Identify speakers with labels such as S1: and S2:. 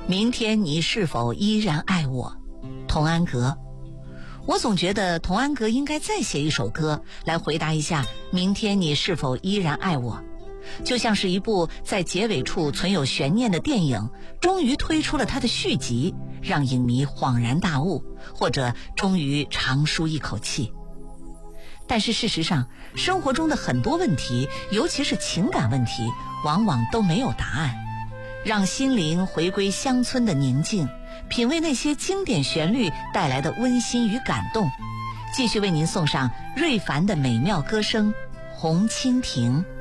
S1: 明天你是否依然爱我？童安格。我总觉得童安格应该再写一首歌来回答一下明天你是否依然爱我，就像是一部在结尾处存有悬念的电影终于推出了它的续集，让影迷恍然大悟，或者终于长舒一口气。但是事实上，生活中的很多问题，尤其是情感问题，往往都没有答案。让心灵回归乡村的宁静，品味那些经典旋律带来的温馨与感动。继续为您送上瑞凡的美妙歌声《红蜻蜓》。